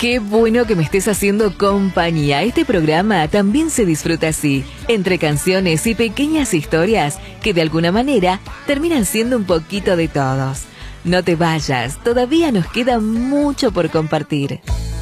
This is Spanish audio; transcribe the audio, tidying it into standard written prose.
Qué bueno que me estés haciendo compañía. Este programa también se disfruta así, entre canciones y pequeñas historias que de alguna manera terminan siendo un poquito de todos. No te vayas, todavía nos queda mucho por compartir.